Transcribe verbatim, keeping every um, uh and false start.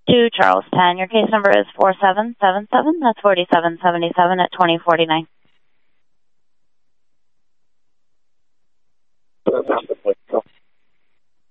to Charlestown. Your case number is four seven seven seven. That's forty-seven seventy-seven at twenty forty-nine.